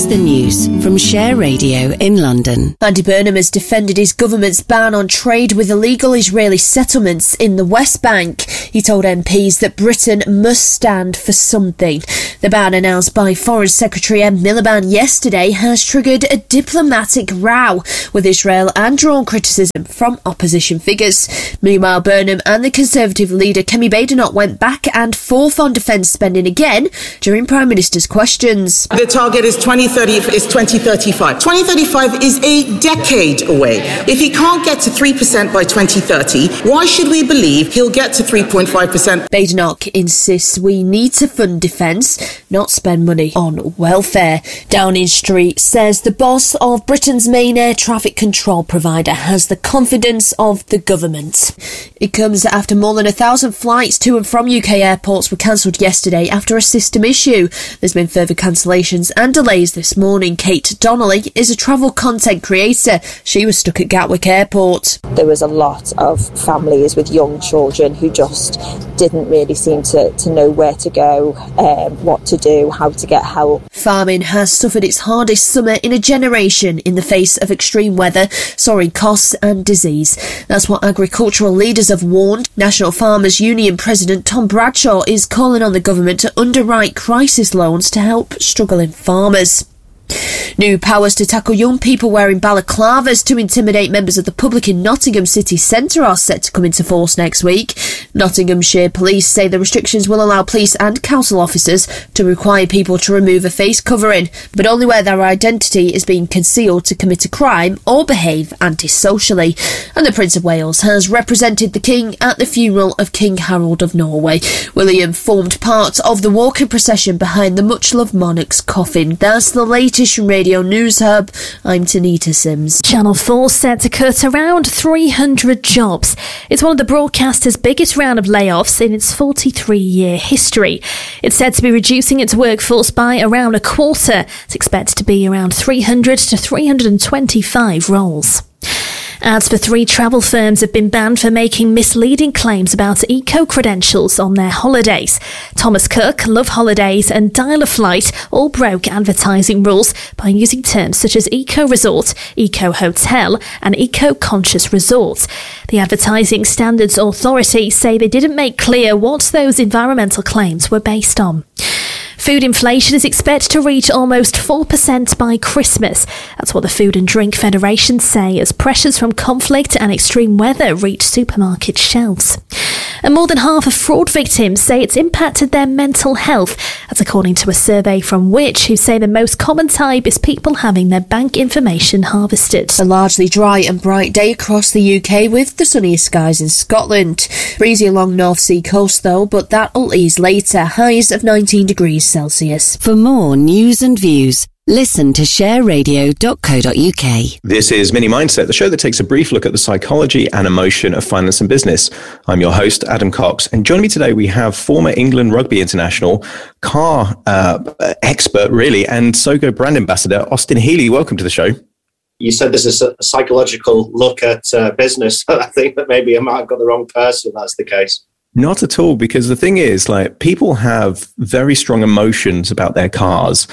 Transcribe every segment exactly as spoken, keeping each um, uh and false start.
Here's the news from Share Radio in London. Andy Burnham has defended his government's ban on trade with illegal Israeli settlements in the West Bank. He told M Ps that Britain must stand for something. The ban announced by Foreign Secretary Ed Miliband yesterday has triggered a diplomatic row with Israel and drawn criticism from opposition figures. Meanwhile, Burnham and the Conservative leader Kemi Badenoch went back and forth on defence spending again during Prime Minister's questions. The target is twenty thirty is twenty thirty-five. twenty thirty-five is a decade away. If he can't get to three percent by twenty thirty, why should we believe he'll get to three point five percent? Badenoch insists we need to fund defence, not spend money on welfare. Downing Street says the boss of Britain's main air traffic control provider has the confidence of the government. It comes after more than a thousand flights to and from U K airports were cancelled yesterday after a system issue. There's been further cancellations and delays this morning. Kate Donnelly is a travel content creator. She was stuck at Gatwick Airport. There was a lot of families with young children who just didn't really seem to, to know where to go, um, what to do, how to get help. Farming has suffered its hardest summer in a generation in the face of extreme weather, soaring costs and disease. That's what agricultural leaders have warned. National Farmers Union President Tom Bradshaw is calling on the government to underwrite crisis loans to help struggling farmers. New powers to tackle young people wearing balaclavas to intimidate members of the public in Nottingham city centre are set to come into force next week. Nottinghamshire police say the restrictions will allow police and council officers to require people to remove a face covering, but only where their identity is being concealed to commit a crime or behave antisocially. And the Prince of Wales has represented the King at the funeral of King Harold of Norway. William formed part of the walking procession behind the much-loved monarch's coffin. That's the latest from Radio News Hub. I'm Tanita Sims. Channel four set to cut around three hundred jobs. It's one of the broadcaster's biggest round of layoffs in its forty-three-year history. It's said to be reducing its workforce by around a quarter. It's expected to be around three hundred to three hundred twenty-five roles. Ads for three travel firms have been banned for making misleading claims about eco-credentials on their holidays. Thomas Cook, Love Holidays and Dial-A-Flight all broke advertising rules by using terms such as eco-resort, eco-hotel and eco-conscious resort. The Advertising Standards Authority say they didn't make clear what those environmental claims were based on. Food inflation is expected to reach almost four percent by Christmas. That's what the Food and Drink Federation say as pressures from conflict and extreme weather reach supermarket shelves. And more than half of fraud victims say it's impacted their mental health. That's according to a survey from Which, who say the most common type is people having their bank information harvested. A largely dry and bright day across the U K with the sunniest skies in Scotland. Breezy along North Sea coast though, but that'll ease later. Highs of nineteen degrees Celsius. For more news and views, listen to share radio dot co dot uk. This is Mini Mindset, the show that takes a brief look at the psychology and emotion of finance and business. I'm your host, Adam Cox, and joining me today we have former England rugby international, car uh, expert really, and Sogo brand ambassador, Austin Healey. Welcome to the show. You said this is a psychological look at uh, business. I think that maybe I might have got the wrong person if that's the case. Not at all, because the thing is, like, people have very strong emotions about their cars,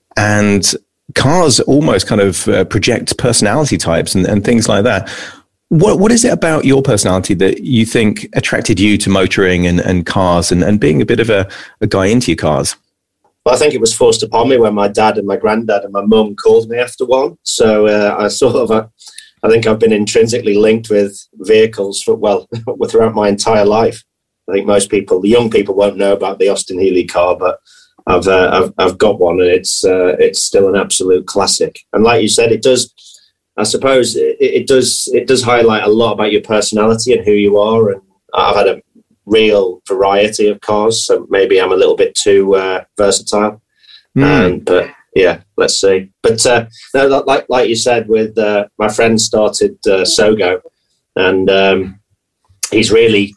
and cars almost kind of uh, project personality types and, and things like that. What What is it about your personality that you think attracted you to motoring and, and cars and, and being a bit of a, a guy into your cars? Well, I think it was forced upon me when my dad and my granddad and my mum called me after one. So uh, I sort of, uh, I think I've been intrinsically linked with vehicles for, well, throughout my entire life. I think most people, the young people, won't know about the Austin Healey car, but I've uh, I've, I've got one, and it's uh, it's still an absolute classic. And like you said, it does. I suppose it, it does it does highlight a lot about your personality and who you are. And I've had a real variety of cars, so maybe I'm a little bit too uh, versatile. Mm. Um, but yeah, let's see. But uh, no, like like you said, with uh, my friend started uh, Sogo, and um, he's really.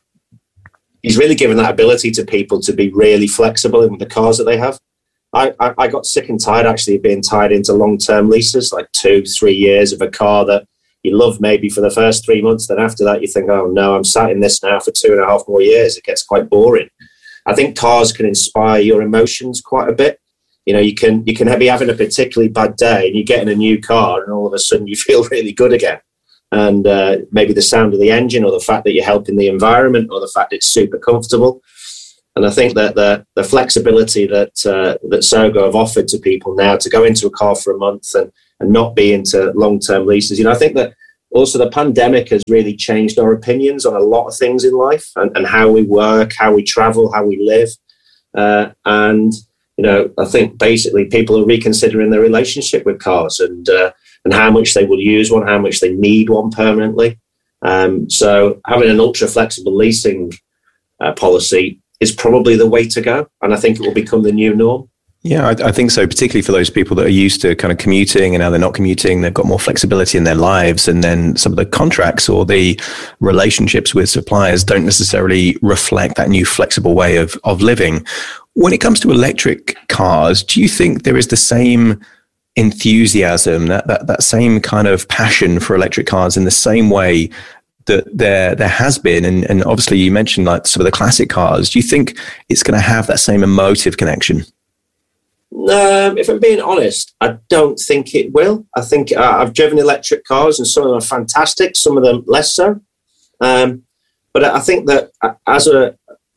He's really given that ability to people to be really flexible in the cars that they have. I, I, I got sick and tired actually of being tied into long-term leases, like two, three years of a car that you love maybe for the first three months. Then after that, you think, oh no, I'm sat in this now for two and a half more years. It gets quite boring. I think cars can inspire your emotions quite a bit. You know, you can you can be having a particularly bad day and you get in a new car and all of a sudden you feel really good again. And uh, maybe the sound of the engine or the fact that you're helping the environment or the fact it's super comfortable. And I think that the the flexibility that uh, that Sogo have offered to people now to go into a car for a month and, and not be into long-term leases, you know, I think that also the pandemic has really changed our opinions on a lot of things in life and, and how we work, how we travel, how we live. Uh, and, you know, I think basically people are reconsidering their relationship with cars and uh, and how much they will use one, how much they need one permanently. Um, so having an ultra-flexible leasing uh, policy is probably the way to go. And I think it will become the new norm. Yeah, I, I think so, particularly for those people that are used to kind of commuting and now they're not commuting, they've got more flexibility in their lives. And then some of the contracts or the relationships with suppliers don't necessarily reflect that new flexible way of, of living. When it comes to electric cars, do you think there is the same enthusiasm, that, that, that same kind of passion for electric cars in the same way that there there has been, and, and obviously you mentioned like some of the classic cars, do you think it's going to have that same emotive connection? Um, if I'm being honest, I don't think it will. I think uh, I've driven electric cars and some of them are fantastic, some of them less so. Um, but I think that as a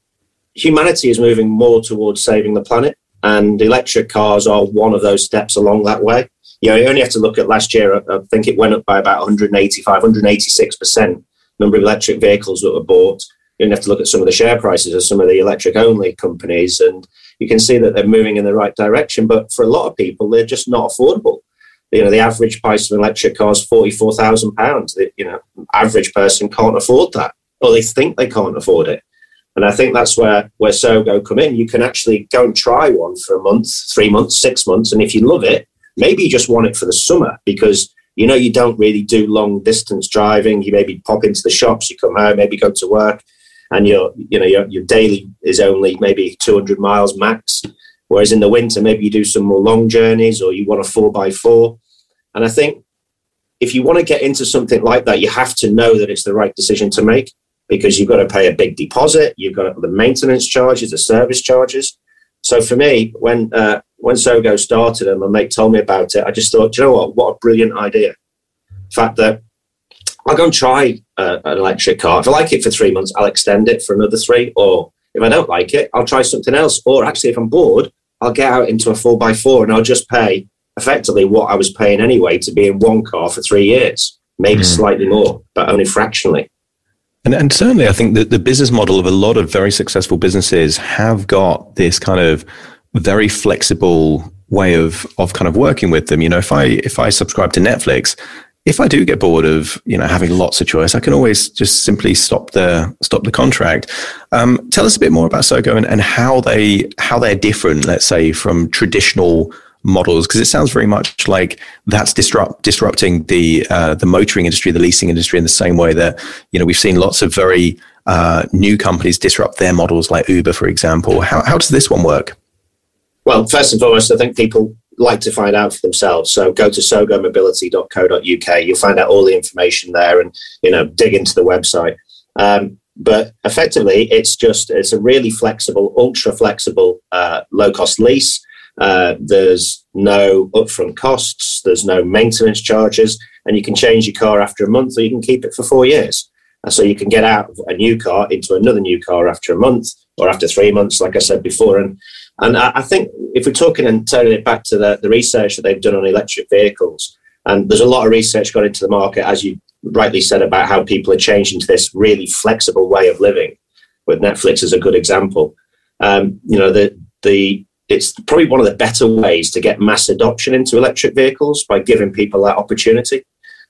humanity is moving more towards saving the planet, and electric cars are one of those steps along that way. You know, you only have to look at last year. I think it went up by about one hundred eighty-five, one hundred eighty-six percent number of electric vehicles that were bought. You only have to look at some of the share prices of some of the electric-only companies, and you can see that they're moving in the right direction. But for a lot of people, they're just not affordable. You know, the average price of an electric car is forty-four thousand pounds. The, you know, average person can't afford that, or they think they can't afford it. And I think that's where, where Sogo come in. You can actually go and try one for a month, three months, six months. And if you love it, maybe you just want it for the summer because, you know, you don't really do long distance driving. You maybe pop into the shops, you come home, maybe go to work, and your, you know, your, your daily is only maybe two hundred miles max. Whereas in the winter, maybe you do some more long journeys or you want a four by four. And I think if you want to get into something like that, you have to know that it's the right decision to make, because you've got to pay a big deposit, you've got the maintenance charges, the service charges. So for me, when uh, when Sogo started and my mate told me about it, I just thought, do you know what? What a brilliant idea. The fact that I'll go and try uh, an electric car. If I like it for three months, I'll extend it for another three. Or if I don't like it, I'll try something else. Or actually, if I'm bored, I'll get out into a four by four and I'll just pay effectively what I was paying anyway to be in one car for three years, maybe mm. slightly more, but only fractionally. And, and certainly, I think that the business model of a lot of very successful businesses have got this kind of very flexible way of of kind of working with them. You know, if I if I subscribe to Netflix, if I do get bored of, you know, having lots of choice, I can always just simply stop the stop the contract. Um, tell us a bit more about Sogo and, and how they how they're different, let's say, from traditional models, because it sounds very much like that's disrupt disrupting the uh, the motoring industry, the leasing industry, in the same way that, you know, we've seen lots of very uh, new companies disrupt their models, like Uber, for example. How how does this one work? Well, first and foremost, I think people like to find out for themselves. So go to sogo mobility dot co dot U K. You'll find out all the information there, and, you know, dig into the website. Um, but effectively, it's just it's a really flexible, ultra flexible, uh, low cost lease. Uh, there's no upfront costs, there's no maintenance charges, and you can change your car after a month, or you can keep it for four years. And so you can get out of a new car into another new car after a month or after three months, like I said before. And and I, I think if we're talking and turning it back to the, the research that they've done on electric vehicles, and there's a lot of research got into the market, as you rightly said, about how people are changing to this really flexible way of living, with Netflix as a good example. Um, you know, the the it's probably one of the better ways to get mass adoption into electric vehicles, by giving people that opportunity.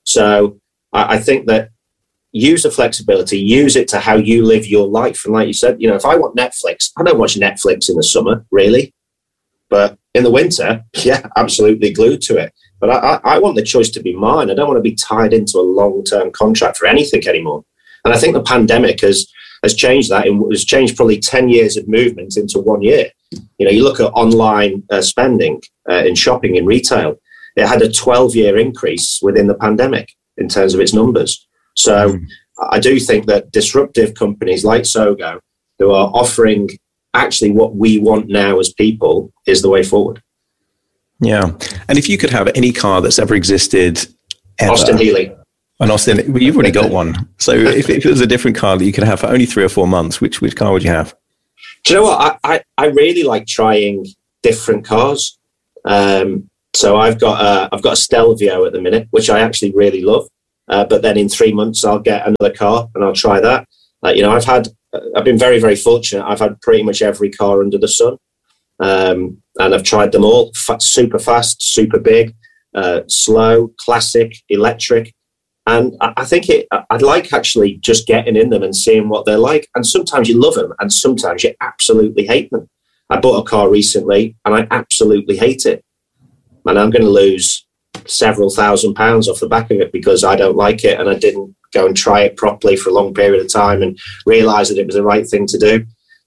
So I, I think that use the flexibility, use it to how you live your life. And like you said, you know, if I want Netflix, I don't watch Netflix in the summer, really. But in the winter, yeah, absolutely glued to it. But I, I, I want the choice to be mine. I don't want to be tied into a long-term contract for anything anymore. And I think the pandemic has has changed that. It has changed probably ten years of movement into one year. You know, you look at online uh, spending uh, in shopping, in retail, it had a twelve-year increase within the pandemic in terms of its numbers. So mm. I do think that disruptive companies like Sogo, who are offering actually what we want now as people, is the way forward. Yeah. And if you could have any car that's ever existed ever. Austin Healey. And Austin, well, you've already got one. So if, if it was a different car that you could have for only three or four months, which which car would you have? Do you know what? I, I, I really like trying different cars. Um, so I've got a, I've got a Stelvio at the minute, which I actually really love. Uh, but then in three months, I'll get another car and I'll try that. Uh, you know, I've had, I've been very, very fortunate. I've had pretty much every car under the sun. Um, and I've tried them all. F- super fast, super big, uh, slow, classic, electric. And I, I think it, I'd like actually just getting in them and seeing what they're like. And sometimes you love them and sometimes you absolutely hate them. I bought a car recently and I absolutely hate it. And I'm going to lose several thousand pounds off the back of it because I don't like it and I didn't go and try it properly for a long period of time and realise that it was the right thing to do.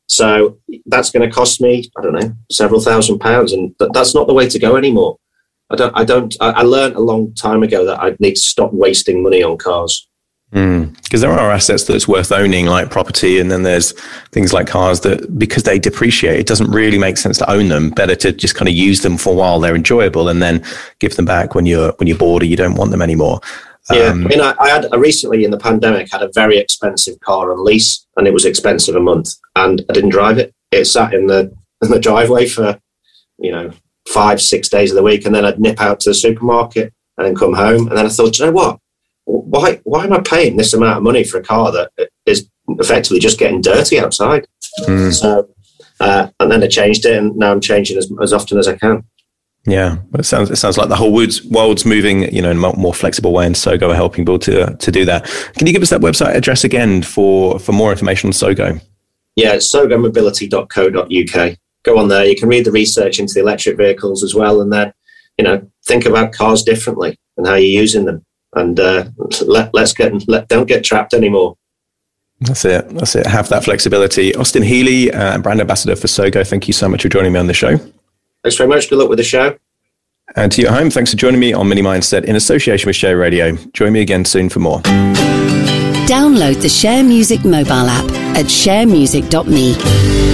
So that's going to cost me, I don't know, several thousand pounds, and th- that's not the way to go anymore. I don't. I don't. I, I learned a long time ago that I need to stop wasting money on cars. Because mm. there are assets that's worth owning, like property, and then there's things like cars that, because they depreciate, it doesn't really make sense to own them. Better to just kind of use them for a while; they're enjoyable, and then give them back when you're when you're bored or you don't want them anymore. Yeah, um, I mean, I, I had I recently in the pandemic had a very expensive car on lease, and it was expensive a month, and I didn't drive it. It sat in the in the driveway for, you know, five six days of the week, and then I'd nip out to the supermarket and then come home, and then I thought, you know what? Why why am I paying this amount of money for a car that is effectively just getting dirty outside? Mm. So, uh, and then I changed it, and now I'm changing as as often as I can. Yeah, well, it sounds it sounds like the whole world's, world's moving, you know, in a more flexible way, and Sogo are helping people to to do that. Can you give us that website address again for for more information on Sogo? Yeah, it's sogo mobility dot co dot uk. Go on there. You can read the research into the electric vehicles as well, and then, you know, think about cars differently and how you're using them. And uh, let, let's get let, don't get trapped anymore. That's it. That's it. Have that flexibility. Austin Healey, uh, brand ambassador for Sogo. Thank you so much for joining me on the show. Thanks very much. Good luck with the show. And to you at home, thanks for joining me on Mini Mindset in association with Share Radio. Join me again soon for more. Download the Share Music mobile app at share music dot me.